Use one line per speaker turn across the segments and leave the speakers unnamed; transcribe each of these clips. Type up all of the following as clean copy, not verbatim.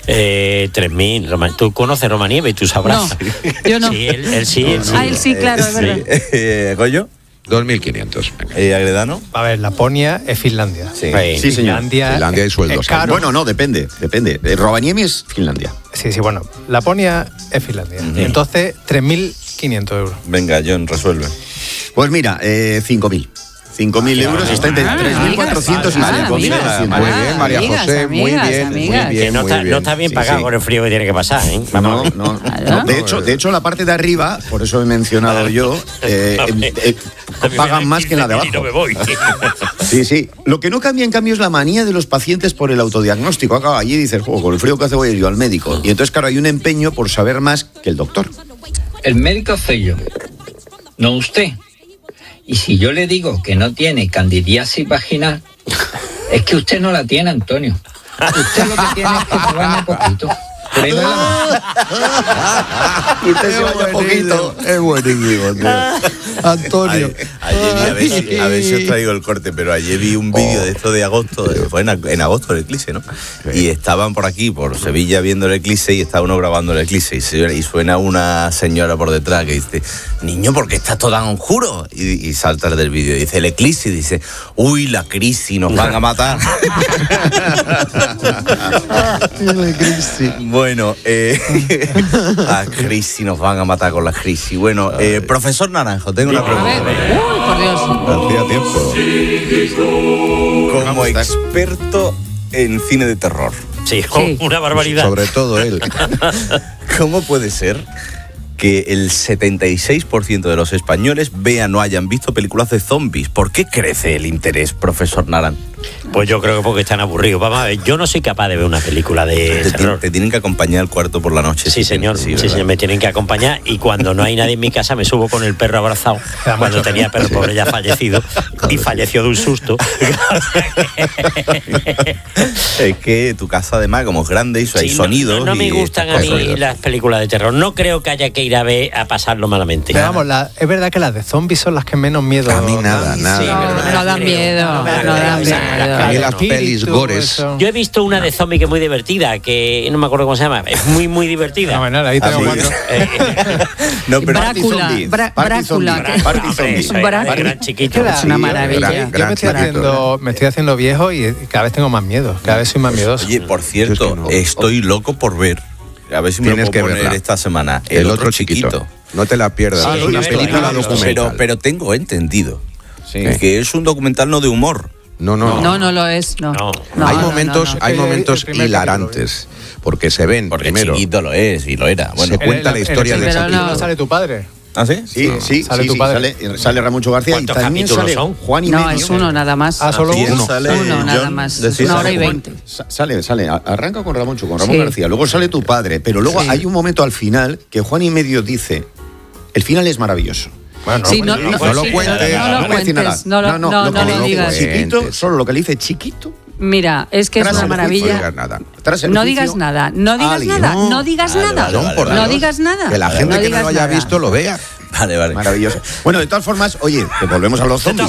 3.000. ¿Tú conoces Romanieve y tú sabrás?
No, yo no.
Sí, él sí.
Él sí, claro, es verdad.
¿Goyo?
2.500.
¿Agredano?
A ver, Laponia es Finlandia.
Sí,
sí, señor.
Finlandia y sueldos.
Es caro.
Bueno, no, depende. Rovaniemi es Finlandia.
Sí, bueno. Laponia es Finlandia. Y entonces, 3.500 euros.
Venga, John, resuelve.
Pues mira, 5.000. 5.000 euros está entre 3.400 y 5.000.
Muy bien, María José, muy bien.
Que no está bien pagado con el frío que tiene que pasar, ¿eh?
No. De hecho, la parte de arriba, por eso he mencionado yo, pagan más que la de abajo.
No me voy.
Sí. Lo que no cambia, en cambio, es la manía de los pacientes por el autodiagnóstico. Acá allí dices, con el frío que hace voy a ir yo al médico. Y entonces, claro, hay un empeño por saber más que el doctor.
El médico soy yo, no usted. Y si yo le digo que no tiene candidiasis vaginal, es que usted no la tiene, Antonio. Usted lo que tiene es que se baña poquito.
Usted se vaya poquito.
Es buenísimo, tío. Antonio.
Ayer a ver si os traigo el corte, pero ayer vi un vídeo de esto de agosto, fue en agosto el eclipse, ¿no? Y estaban por aquí, por Sevilla, viendo el eclipse y estaba uno grabando el eclipse y suena una señora por detrás que dice, niño, ¿por qué está todo tan oscuro? Y salta del vídeo y dice, el eclipse, y dice, uy, la crisis, nos van a matar. Bueno, la crisis, nos van a matar con la crisis. Bueno, profesor Naranjo, tengo una pregunta.
Uy, por Dios.
Hacía tiempo.
Como experto en cine de terror.
Sí, una barbaridad.
Sobre todo él.
¿Cómo puede ser que el 76% de los españoles vean o hayan visto películas de zombies? ¿Por qué crece el interés, profesor Naran?
Pues yo creo que porque están aburridos. Vamos a ver, yo no soy capaz de ver una película de terror.
Te tienen que acompañar al cuarto por la noche.
Sí, señor. Sí, señor, me tienen que acompañar y cuando no hay nadie en mi casa me subo con el perro abrazado. Cuando tenía perro, pobre, ya fallecido y falleció de un susto.
Es que tu casa además, como es grande y hay sonidos.
No me gustan a mí las películas de terror. No creo que haya que ir a pasarlo malamente.
Pero vamos, es verdad que las de zombies son las que menos miedo.
A mí nada.
No dan miedo.
A mí las pelis gores.
Yo he visto una de zombie que es muy divertida, que no me acuerdo cómo se llama. Es muy, muy divertida.
Fenomenal, ahí tengo cuatro.
No, pero
Brácula.
Gran chiquito.
Es una maravilla.
Yo me estoy haciendo viejo y cada vez tengo más miedo. Cada vez soy más miedoso.
Oye, por cierto, estoy loco por ver. A ver si me lo puedo poner esta semana.
El otro chiquito. No te la pierdas. Es una película documental.
Pero tengo entendido que es un documental no de humor.
No
lo es.
Hay momentos hilarantes, porque se ven,
porque
primero.
Chiquito lo es y lo era. Bueno,
se cuenta la historia de
Chiquito. ¿Sale tu padre?
¿Ah, sí?
Sí,
sale tu padre.
Sale Ramucho García y también sale Juan y medio.
No, es uno nada más.
Solo uno.
Uno nada más. 1 hora y 20.
Sale, arranca con Ramucho, con Ramón García, luego sale tu padre, pero luego hay un momento al final que Juan y medio dice, el final es maravilloso.
Bueno,
no lo cuentes.
No lo digas.
Chiquito, solo lo que le dice chiquito.
Mira, es que es una maravilla. No digas nada. No digas nada.
Que la gente que no lo haya visto lo vea.
Vale.
Maravilloso. Bueno, de todas formas, oye, que volvemos a los zombies.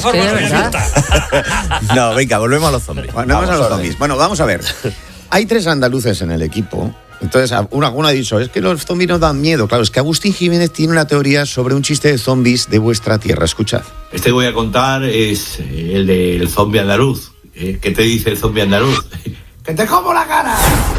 No, venga, volvemos a los zombies.
Bueno, vamos a ver. Hay 3 andaluces en el equipo. Entonces, alguno ha dicho, es que los zombies nos dan miedo. Claro, es que Agustín Jiménez tiene una teoría sobre un chiste de zombies de vuestra tierra. Escuchad.
Este que voy a contar es el del zombie andaluz. ¿Qué te dice el zombie andaluz? ¡Que te como la cara!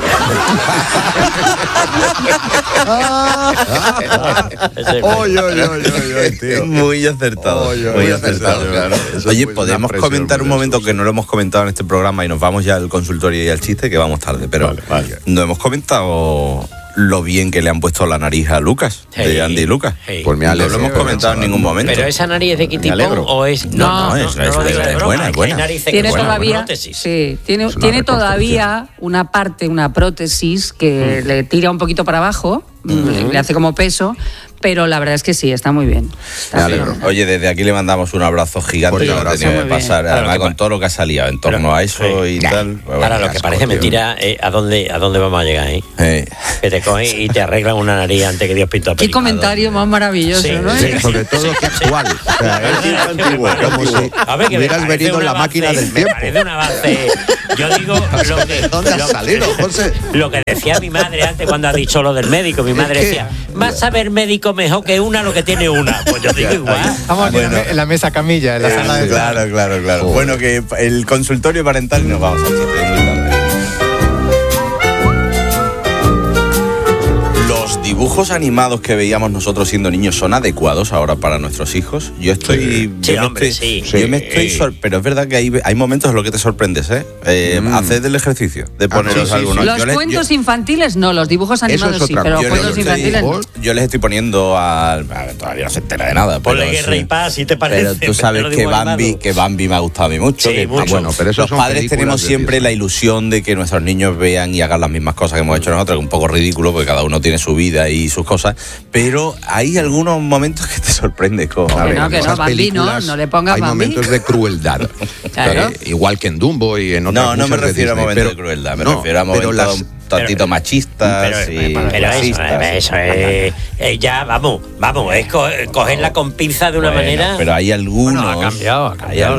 Tío. Muy acertado. Muy acertado. Claro. Oye, podemos comentar un momento que no lo hemos comentado en este programa y nos vamos ya al consultorio y al chiste, que vamos tarde, pero no hemos comentado lo bien que le han puesto la nariz a Lucas, de Andy y Lucas.
Pues me alegro.
No lo hemos comentado en ningún momento.
¿Pero esa nariz es de Kitty Pong o es...?
No, es buena.
Tiene todavía, tiene todavía una prótesis que le tira un poquito para abajo, le hace como peso, pero la verdad es que sí, está muy bien.
Oye, desde aquí le mandamos un abrazo gigante que no ha tenido que pasar, además con todo lo que ha salido en torno a eso y tal.
Ahora, lo que parece mentira, ¿a dónde vamos a llegar? Que te cogen y te arreglan una nariz antes que Dios pintó a
Qué comentario más maravilloso, ¿no?
Sí, sobre todo que actual. O sea, es antiguo, como si hubieras venido en la máquina del tiempo.
Me parece un avance. Yo digo,
¿dónde has salido, José?
Lo que decía mi madre antes cuando ha dicho lo del médico. Mi madre decía, vas a ver médico mejor que una lo que tiene una. Pues yo digo igual.
Vamos en la mesa camilla, en la sala de...
Claro. Bueno, que el consultorio parental y nos vamos al chiste, es muy tarde. ¿Los dibujos animados que veíamos nosotros siendo niños son adecuados ahora para nuestros hijos? Yo estoy... Pero es verdad que hay momentos en los que te sorprendes, haced el ejercicio de poneros algunos.
Los cuentos infantiles no, los dibujos animados sí, pero los cuentos infantiles no.
Yo les estoy poniendo todavía no se entera de nada.
Ponle Guerra y Paz, si te parece.
Pero tú sabes que Bambi me ha gustado a mí mucho.
Sí, mucho.
Bueno, pero
los padres tenemos siempre la ilusión de que nuestros niños vean y hagan las mismas cosas que hemos hecho nosotros, que es un poco ridículo porque cada uno tiene su vida y sus cosas, pero hay algunos momentos que te sorprendes con...
Que no, Bambi no le pongas Bambi.
Hay momentos de crueldad.
Claro.
Igual que en Dumbo y en otras.
No me refiero a momentos de crueldad, me refiero a momentos un tantito machistas
pero eso es ya vamos, es cogerla con pinza de una manera.
Pero hay algunos,
ha cambiado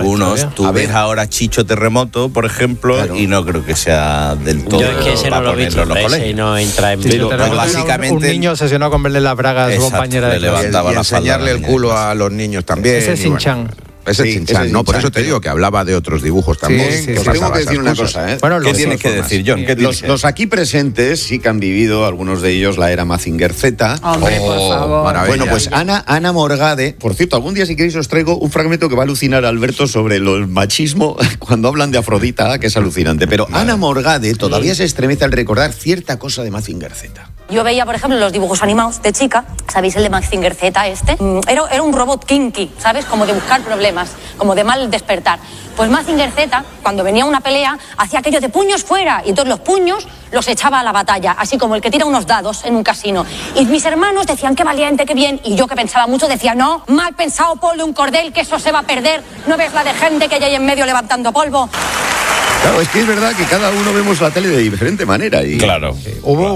tú ves ahora Chicho Terremoto, por ejemplo, y no creo que sea del todo.
Yo es que ese no lo he visto, ese no entra en
mi... Básicamente un niño obsesionado con verle las bragas a su compañera de
clase. Y enseñarle el culo a los niños también.
Ese es Shin-Chan.
Ese Shin-Chan, no, por eso te digo que hablaba de otros dibujos también.
Os tengo que decir una cosa, ¿eh?
Bueno, ¿qué tienes que decir, John?
Los aquí presentes sí que han vivido, algunos de ellos, la era Mazinger Z.
Hombre, por favor.
Maravilla. Bueno, pues Ana Morgade, por cierto, algún día si queréis os traigo un fragmento que va a alucinar a Alberto sobre el machismo cuando hablan de Afrodita, que es alucinante. Pero Ana Morgade todavía se estremece al recordar cierta cosa de Mazinger Z.
Yo veía, por ejemplo, los dibujos animados de chica, ¿sabéis el de Mazinger Z este? Era un robot kinky, ¿sabes? Como de buscar problemas, como de mal despertar. Pues Mazinger Z, cuando venía una pelea, hacía aquello de puños fuera, y todos los puños los echaba a la batalla, así como el que tira unos dados en un casino. Y mis hermanos decían, qué valiente, qué bien, y yo que pensaba mucho decía, no, mal pensado, ponle un cordel, que eso se va a perder, ¿no ves la de gente que hay ahí en medio levantando polvo?
Claro, es que es verdad que cada uno vemos la tele de diferente manera. Y...
Claro.
Hubo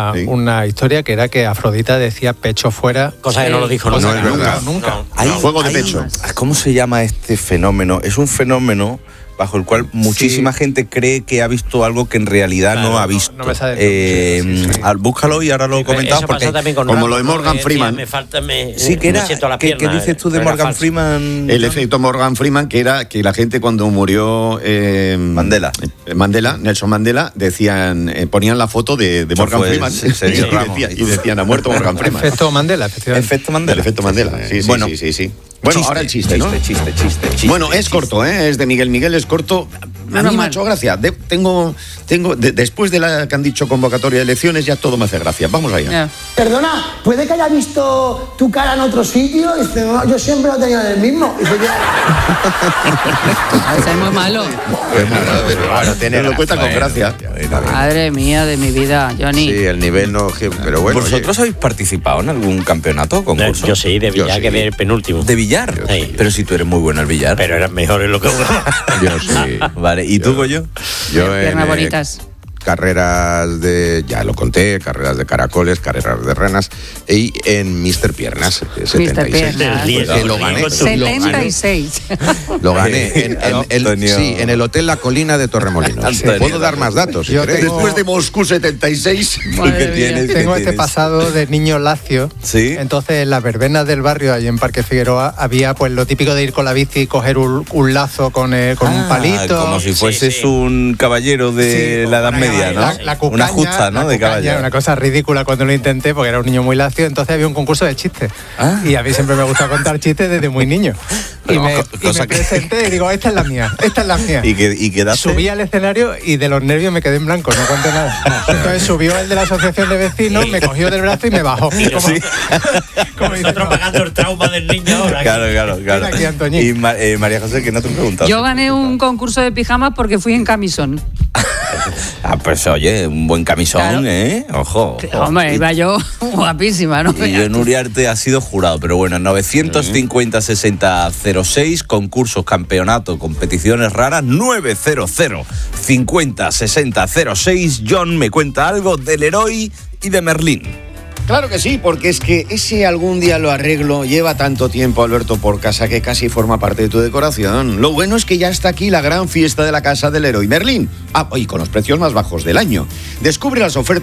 una historia que era que Afrodita decía pecho fuera.
Cosa que no lo dijo
nunca. No es verdad.
Nunca.
Hay fuego de pecho.
¿Cómo se llama este fenómeno? Es un fenómeno bajo el cual muchísima gente cree que ha visto algo que en realidad no ha visto.
No me sale
búscalo y ahora lo comentamos porque
como lo de Morgan Freeman.
¿Qué dices tú de Morgan Freeman?
El efecto Morgan Freeman, que era que la gente cuando murió Nelson Mandela, decían, ponían la foto de Morgan Freeman y decían, ha muerto Morgan Freeman.
Efecto Mandela, efectivamente.
El efecto Mandela. Sí. Bueno, ahora el chiste, ¿no?
Chiste.
Bueno, es corto, es de Miguel, es corto. A mí me ha hecho gracia. Después de la que han dicho convocatoria de elecciones, ya todo me hace gracia. Vamos allá.
Perdona, ¿puede que haya visto tu cara en otro sitio? Y dice, no, yo siempre lo tenía en el mismo. Y dice,
es muy malo.
Bueno, lo cuenta con gracia.
Madre mía de mi vida, Johnny.
Sí, el nivel no... Pero bueno,
¿vosotros habéis participado en algún campeonato o concurso?
Yo sí, de billar, que de penúltimo.
¿De billar? Sí. Pero si tú eres muy bueno al billar.
Pero eras mejor en lo que jugaba.
Yo sí.
Vale, ¿y tú, Goyo?
Yo
piernas bonitas.
Carreras ya lo conté, carreras de caracoles, carreras de renas, y en Mr. Piernas, 76.
Lo gané. 76.
Lo gané en el Hotel La Colina de Torremolinos. ¿Puedo dar más datos?
Después de Moscú 76.
Tengo este pasado de niño lacio.
¿Sí?
Entonces, en las verbenas del barrio, allí en Parque Figueroa, había pues lo típico de ir con la bici y coger un lazo con un palito.
Como si fueses un caballero de la Edad Media. ¿no?
Cucaña,
una justa, ¿no? De caballero.
Una cosa ridícula cuando lo intenté porque era un niño muy lacio, entonces había un concurso de chistes. Y a mí siempre me gusta contar chistes desde muy niño. Y me presenté y digo, esta es la mía.
¿Y quedaste?
Subí al escenario y de los nervios me quedé en blanco, no conté nada. Entonces subió el de la asociación de vecinos, me cogió del brazo y me bajó.
Como nosotros pagando el trauma del niño ahora.
Claro.
Aquí,
y María José, que no te he preguntado.
Yo gané un concurso de pijamas porque fui en camisón.
Pues oye, un buen camisón, claro. Ojo.
Hombre, iba yo guapísima, ¿no?
Y yo en Uriarte ha sido jurado, pero bueno, 950-60-06, concursos, campeonato, competiciones raras, 900-50-60-06. John me cuenta algo del Leroy y de Merlín.
Claro que sí, porque es que ese algún día lo arreglo lleva tanto tiempo, Alberto, por casa que casi forma parte de tu decoración. Lo bueno es que ya está aquí la gran fiesta de la casa del Leroy Merlin. Y con los precios más bajos del año. Descubre las ofertas